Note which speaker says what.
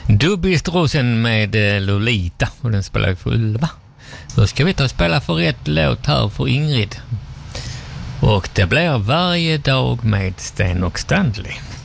Speaker 1: Dubbistrosen med Lolita och den spelar för Ulva. Då ska vi ta och spela för rätt låt här för Ingrid. Och det blir Varje dag med Sten och Stanley.